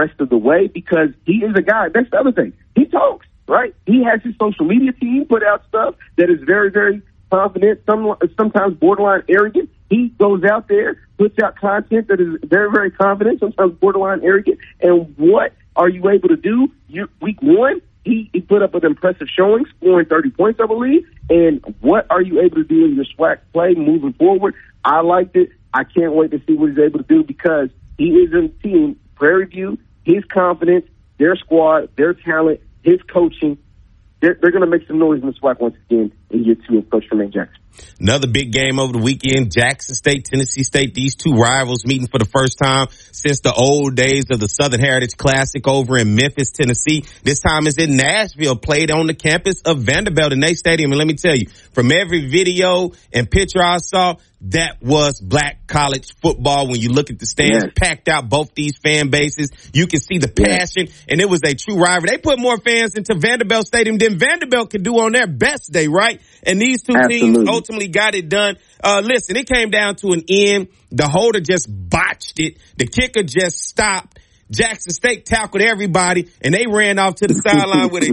rest of the way because he is a guy. That's the other thing. He talks, right? He has his social media team put out stuff that is very, very confident, sometimes borderline arrogant. He goes out there, puts out content that is very, very confident, sometimes borderline arrogant. And what are you able to do? Week one, he put up an impressive showing, scoring 30 points, I believe. And what are you able to do in your SWAC play moving forward? I liked it. I can't wait to see what he's able to do because he is in the team. Prairie View, his confidence, their squad, their talent, his coaching. They're going to make some noise in the SWAC once again in year 2 of Coach Tremaine Jackson. Another big game over the weekend, Jackson State, Tennessee State. These two rivals meeting for the first time since the old days of the Southern Heritage Classic over in Memphis, Tennessee. This time it's in Nashville, played on the campus of Vanderbilt in their stadium. And let me tell you, from every video and picture I saw, that was black college football. When you look at the stands, packed out both these fan bases, you can see the passion, and it was a true rivalry. They put more fans into Vanderbilt Stadium than Vanderbilt could do on their best day, right? And these two teams ultimately got it done. Listen, it came down to an end. The holder just botched it. The kicker just stopped. Jackson State tackled everybody, and they ran off to the sideline with a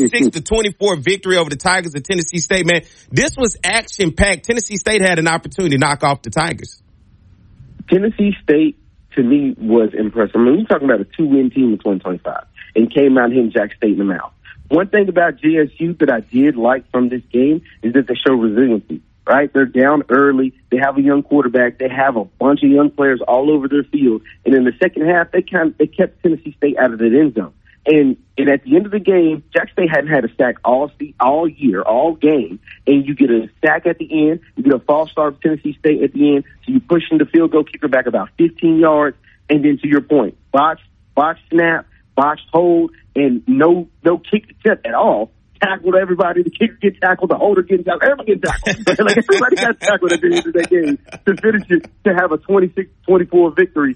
26-24 victory over the Tigers of Tennessee State. Man, this was action-packed. Tennessee State had an opportunity to knock off the Tigers. Tennessee State, to me, was impressive. I mean, we're talking about a 2-win team in 2025 and came out hitting Jackson State in the mouth. One thing about JSU that I did like from this game is that they show resiliency. Right? They're down early. They have a young quarterback. They have a bunch of young players all over their field. And in the second half, they kept Tennessee State out of the end zone. And at the end of the game, Jackson State hadn't had a sack all year, all game. And you get a sack at the end. You get a false start of Tennessee State at the end. So you're pushing the field goal kicker back about 15 yards. And then to your point, botched snap, botched hold, and no kick attempt at all. Tackled everybody. The kicker gets tackled. The holder gets tackled. Everybody gets tackled. Like everybody got tackled at the end of that game to finish it, to have a 26-24 victory.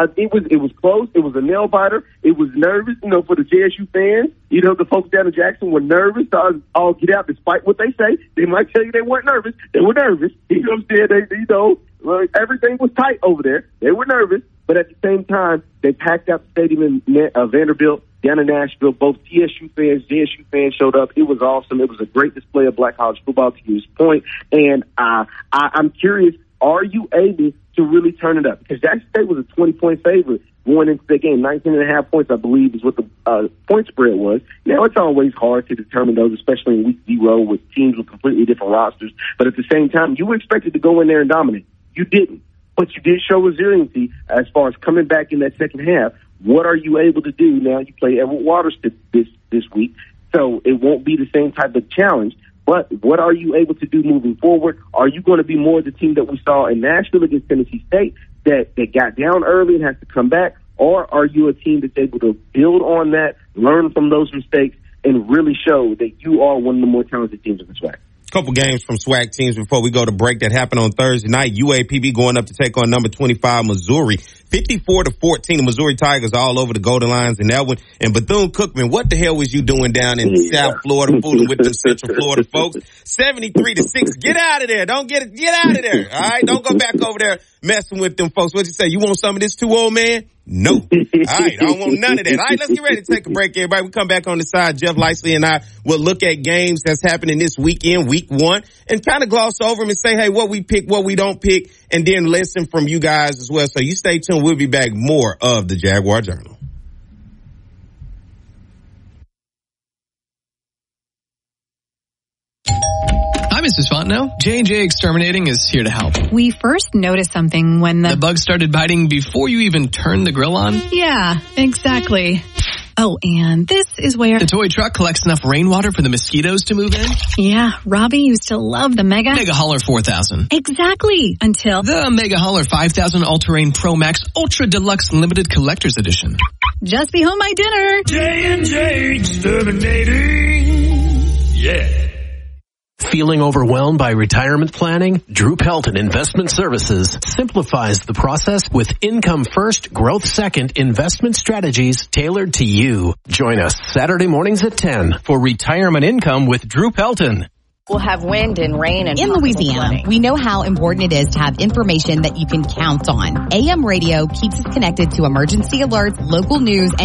It was close. It was a nail biter. It was nervous, for the JSU fans. The folks down in Jackson were nervous to all get out, despite what they say. They might tell you they weren't nervous. They were nervous. You know what I'm saying? Everything was tight over there. They were nervous, but at the same time, they packed out the stadium in Vanderbilt. Down in Nashville, both TSU fans, JSU fans showed up. It was awesome. It was a great display of black college football, to his point. And I'm curious, are you able to really turn it up? Because Jackson State was a 20-point favorite going into the game. 19.5 points, I believe, is what the point spread was. Now, it's always hard to determine those, especially in week 0 with teams with completely different rosters. But at the same time, you were expected to go in there and dominate. You didn't. But you did show resiliency as far as coming back in that second half. What are you able to do now? You play Everett Waters this week, so it won't be the same type of challenge. But what are you able to do moving forward? Are you going to be more the team that we saw in Nashville against Tennessee State that got down early and has to come back? Or are you a team that's able to build on that, learn from those mistakes, and really show that you are one of the more talented teams in the SWAC? Couple games from SWAC teams before we go to break that happened on Thursday night. UAPB going up to take on number 25 Missouri. 54-14, the Missouri Tigers all over the Golden Lions in that one. And Bethune-Cookman, what the hell was you doing down in South Florida, fooling with the Central Florida folks? 73-6. Get out of there. Get out of there. All right. Don't go back over there messing with them folks. What'd you say? You want some of this too, old man? No. All right. I don't want none of that. All right. Let's get ready to take a break, everybody. We come back on the side. Jeff Leisley and I will look at games that's happening this weekend, week 1, and kind of gloss over them and say, hey, what we pick, what we don't pick, and then listen from you guys as well. So you stay tuned. We'll be back. More of the Jaguar Journal. Hi, Mrs. Fontenot. J&J Exterminating is here to help. We first noticed something when the bug started biting before you even turned the grill on? Yeah, exactly. Oh, and this is where the toy truck collects enough rainwater for the mosquitoes to move in? Yeah, Robbie used to love the Mega Hauler 4000. Exactly, until the Mega Hauler 5000 All-Terrain Pro Max Ultra Deluxe Limited Collector's Edition. Just be home by dinner. J&J Exterminating. Yeah. Feeling overwhelmed by retirement planning? Drew Pelton Investment Services simplifies the process with income first, growth second investment strategies tailored to you. Join us Saturday mornings at 10 for Retirement Income with Drew Pelton. We'll have wind and rain and in Louisiana, flooding. We know how important it is to have information that you can count on. AM radio keeps us connected to emergency alerts, local news, and